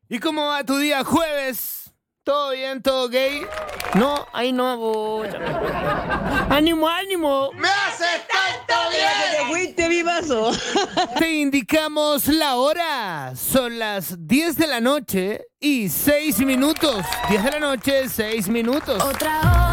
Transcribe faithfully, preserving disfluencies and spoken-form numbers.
¿Y cómo va tu día jueves? ¿Todo bien? ¿Todo gay? No, ahí no. bo- ¡Ánimo, ánimo! ¡Me haces tanto bien! ¡Te fuiste, mi paso! Te indicamos la hora. Son las diez de la noche y seis minutos. diez de la noche, seis minutos. Otra hora.